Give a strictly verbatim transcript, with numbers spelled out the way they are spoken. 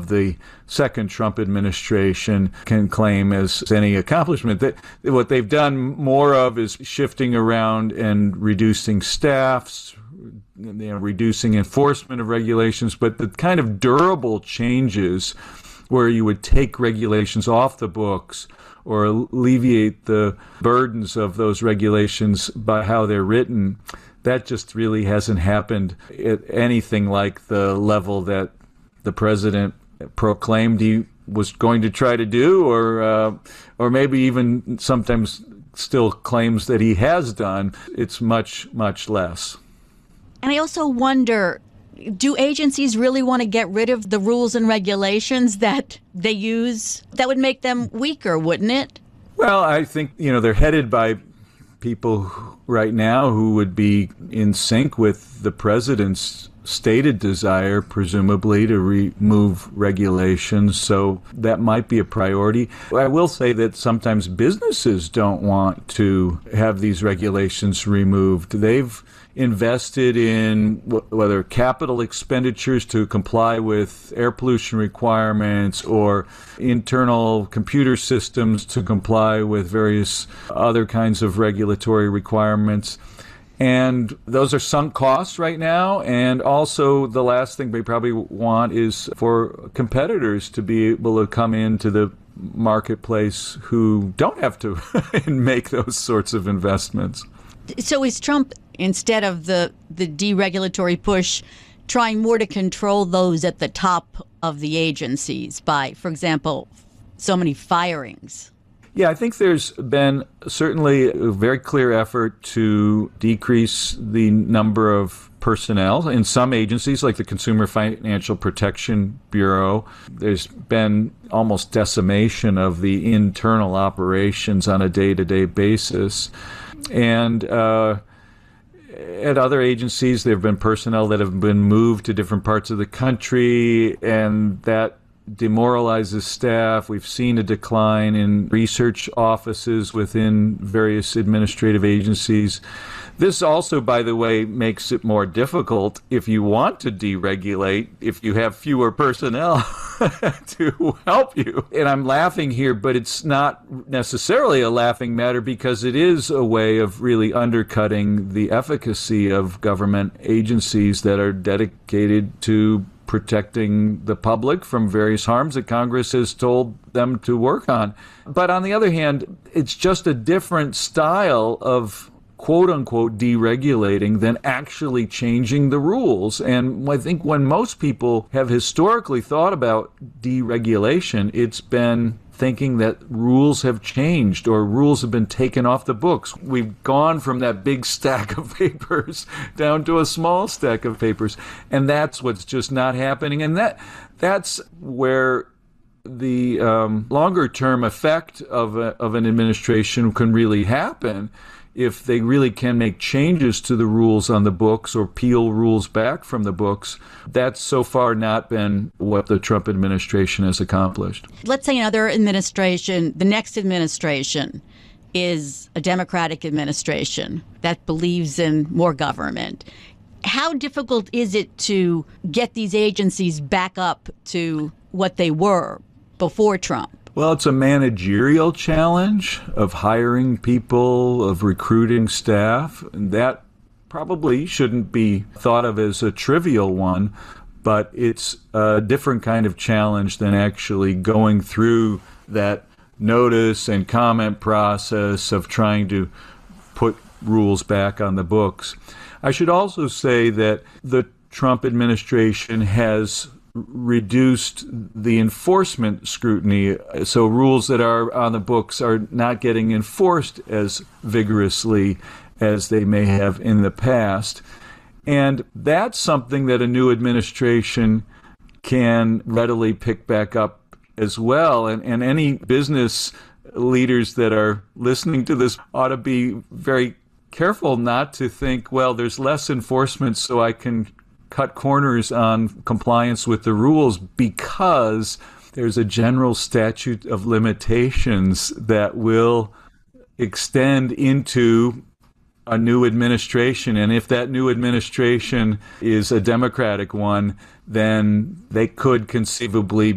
the second Trump administration can claim as any accomplishment. That what they've done more of is shifting around and reducing staffs, you know, reducing enforcement of regulations, but the kind of durable changes where you would take regulations off the books or alleviate the burdens of those regulations by how they're written, that just really hasn't happened at anything like the level that the president proclaimed he was going to try to do, or uh, or maybe even sometimes still claims that he has done. It's much, much less. And I also wonder, do agencies really want to get rid of the rules and regulations that they use? That would make them weaker, wouldn't it? Well, I think, you know, they're headed by people right now who would be in sync with the president's stated desire, presumably, to remove regulations. So that might be a priority. I will say that sometimes businesses don't want to have these regulations removed. They've invested in whether capital expenditures to comply with air pollution requirements or internal computer systems to comply with various other kinds of regulatory requirements. And those are sunk costs right now. And also the last thing they probably want is for competitors to be able to come into the marketplace who don't have to make those sorts of investments. So is Trump, instead of the, the deregulatory push, trying more to control those at the top of the agencies by, for example, so many firings? Yeah, I think there's been certainly a very clear effort to decrease the number of personnel in some agencies, like the Consumer Financial Protection Bureau. There's been almost decimation of the internal operations on a day-to-day basis. And uh, at other agencies, there have been personnel that have been moved to different parts of the country, and that demoralizes staff. We've seen a decline in research offices within various administrative agencies. This also, by the way, makes it more difficult if you want to deregulate, if you have fewer personnel to help you. And I'm laughing here, but it's not necessarily a laughing matter because it is a way of really undercutting the efficacy of government agencies that are dedicated to protecting the public from various harms that Congress has told them to work on. But on the other hand, it's just a different style of quote-unquote deregulating than actually changing the rules. And I think when most people have historically thought about deregulation, it's been thinking that rules have changed or rules have been taken off the books. We've gone from that big stack of papers down to a small stack of papers, and that's what's just not happening. And that that's where the um, longer-term effect of a, of an administration can really happen if they really can make changes to the rules on the books or peel rules back from the books. That's so far not been what the Trump administration has accomplished. Let's say another administration, the next administration, is a Democratic administration that believes in more government. How difficult is it to get these agencies back up to what they were before Trump? Well, it's a managerial challenge of hiring people, of recruiting staff. And that probably shouldn't be thought of as a trivial one, but it's a different kind of challenge than actually going through that notice and comment process of trying to put rules back on the books. I should also say that the Trump administration has reduced the enforcement scrutiny, so rules that are on the books are not getting enforced as vigorously as they may have in the past. And that's something that a new administration can readily pick back up as well. And, and any business leaders that are listening to this ought to be very careful not to think, well, there's less enforcement, so I can cut corners on compliance with the rules, because there's a general statute of limitations that will extend into a new administration. And if that new administration is a Democratic one, then they could conceivably